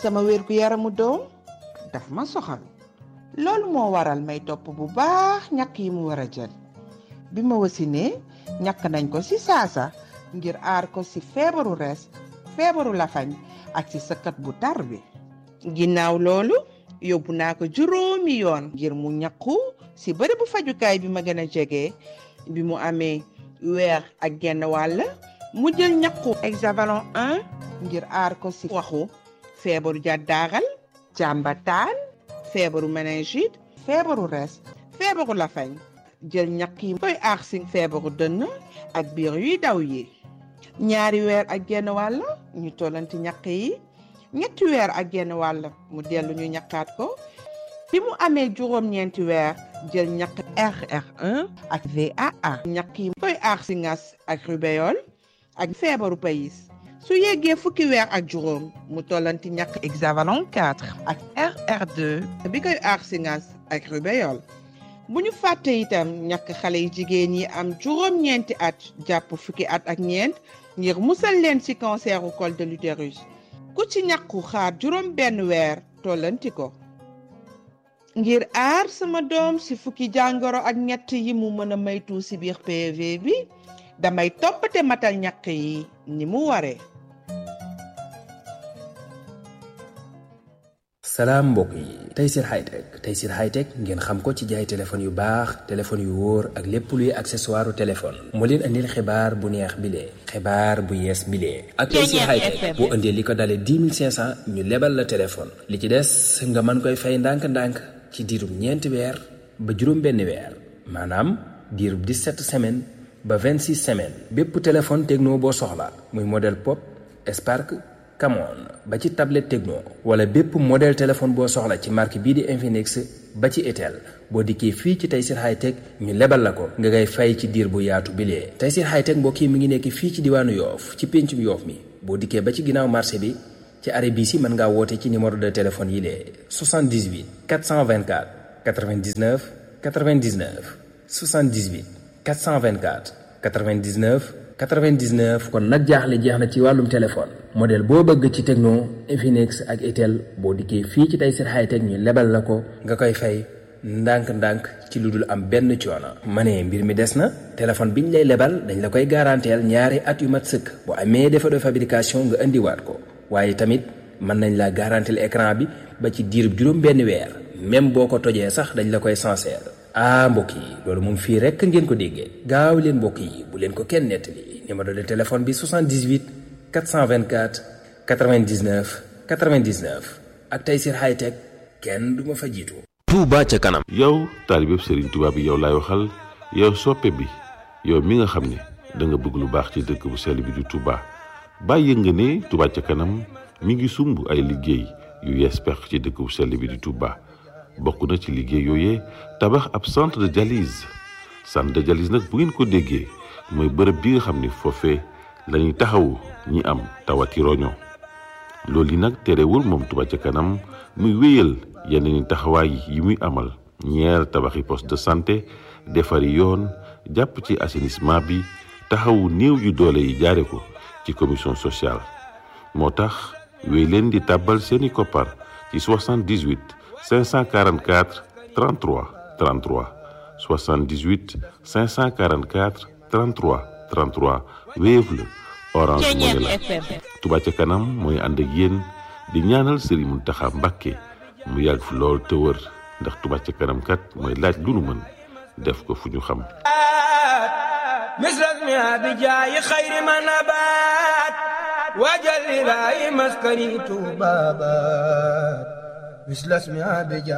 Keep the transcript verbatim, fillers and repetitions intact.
sama wérgu yaramu doom daf ma soxal loolu moo waral may topp bu baax ñàkk yi mu war a jël bi ma wasinee ñàkk nañ ko ci saasa ngir aar ko ci feebaru res feebaru lafañ ak ci sëkkat bu tar bi ginnaaw loolu yóbbu naa ko juróomi yoon ngir mu ñàkku ci bërëbu fajukaay bi ma gën a jege bi mu amee weer ak genn wàll mu jël ñàkku hexavalon un ngir aar ko ci waxu feebaru jàddaaral jàmbataan feebaru méningite feebaru res feebaru lafañ jël ñàkk yi koy aar ci feebaru dënn ak biir yuy daw yi ñaari weer ak genn wàll ñu tollanti ñàkk yi ñetti weer ak genn wàll mu dellu ñu ñàkkaat ko bi mu amee juróom-ñeenti weer jël ñàkk R R un ak V A A ñàkk yi koy aar ci ngas ak rubéole ak feebaru payis su yeggee fukki weer ak juróom mu tollanti ñàkk hexavalon quatre ak R R deux bi koy aar ci ngas ak rubéole bu ñu fàtte itam ñàkk xale yi jigéen yi am juróom-ñeenti at jàpp fukki at ak ñeent ngir musal leen ci canceru col de l'utérus ku ci ñàkku xaar juróom benn weer tollanti ko ngir aar sama doom ci fukki jàngoro ak ñett yi mu mën a maytu ci biir P V bi damay toppate matal ñàkk yi ni mu waree. salaam mbokk yi Tayssir Hightech Tayssir Hightech ngeen xam ko ci jaay téléphone yu baax téléphone yu wóor ak lépp luy accessoire téléphone moo leen andil xibaar bu neex bile xibaar bu yees bile ak Tayssir Hightech boo indee li ko dalee dix mille cinq cents ñu lebal la téléphone li ci des nga mën koy fay ndànk-ndànk ci diirub ñeenti weer ba juróom benn weer maanaam diirub dix-sept semaines ba vingt-six semaines bépp téléphone Tecno boo soxla muy modèle Pop Spark Camon ba ci tablette Tecno wala bépp modèle téléphone boo soxla ci marque bii di Infinix ba ci Itel boo dikkee fii ci Tayssir Hightech ñu lebal la ko nga ngay fay ci diir bu yaatu bilee Tayssir Hightech mbokk yi mi ngi nekk fii ci diwaanu Yoof ci péncum Yoof mi boo dikkee ba ci ginnaaw marché bi ci arrêt bii si mën ngaa woote ci numéro de téléphone yi lee soixante-dix-huit quatre cent vingt-quatre quatre-vingt-dix-neuf quatre-vingt-dix-neuf soixante-dix-huit quatre cent vingt-quatre quatre-vingt-dix-neuf quatre-vingt-dix-neuf kon nag jaaxle jeex na ci wàllum téléphone modèle boo bëgg ci Tecno Infinix ak Itel boo dikkee fii ci Tayssir Hightech ñu lebal la ko nga koy fay ndànk-ndànk ci lu dul am benn coono. ma ne mbir mi des na téléphone biñ lay lebal dañ la koy garanteel ñaari at yu mat sëkk bu amee défaut de fabrication nga indiwaat ko waaye tamit mën nañ la garanteel écran bi ba ci diirub juróom benn weer même boo ko tojee sax dañ la koy sincère. ah mbokk yi loolu moom fii rekk ngeen ko déggee gaaw leen mbokk yi bu leen ko kenn nettali numéro de téléphone bi soixante-dix-huit quatre cent vingt-quatre quatre-vingt-dix-neuf quatre-vingt-dix-neuf ak Tayssir Hightech kenn du ma fa jiitu. Touba ca kanam. yow taalibe Serigne Touba bi yow laay waxal yow soppe bi yow mi nga xam ne da nga bëgg lu baax ci dëkk bu sell bi di Touba bàyyi nga ne Touba ca kanam mi ngi sumb ay liggéey yu yees pex ci dëkk bu sell bi di Touba. bokk na ci liggéey yooyee tabax ab centre de dialyse centre de dialyse nag bu ngeen ko déggee mooy bërëb bi nga xam ne foofee la ñuy taxawu ñi am tawati roño loolu yi nag terewul moom Touba ca kanam muy wéyal yeneen i taxawaay yi muy amal ñeer tabaxi poste de santé defari yoon jàpp ci assainissement bi taxawu néew yu doole yi jaare ko ci commission sociale moo tax wéy leen di tàbbal seeni koppar ci soixante-dix-huit cinq cent quarante-quatre trente-trois trente-trois soixante-dix-huit cinq cent quarante-quatre trente-trois trente-trois Wave la Orange Money la Touba ca kanam mooy ànd ak yéen di ñaanal Serigne Mountakha Mbacké mu yàgg fi lool te wër ndax Touba ca kanam kat mooy laaj lu nu mën def ko fu ñu xam misras mi abijaayi xayri ma nabaat wajal ilaahi maskani tuuba baat misras mi abijaayi